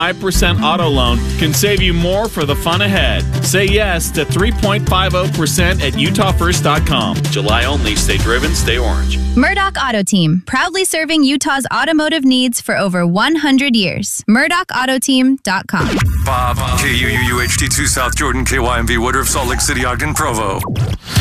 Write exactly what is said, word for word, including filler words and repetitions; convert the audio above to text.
five percent auto loan can save you more for the fun ahead. Say yes to three point five zero percent at utah first dot com. July only. Stay driven, stay orange. Murdoch Auto Team, proudly serving Utah's automotive needs for over one hundred years. murdoch auto team dot com. Bob, K U U U H D two South Jordan, K Y M B Woodruff, Salt Lake City, Ogden, Provo.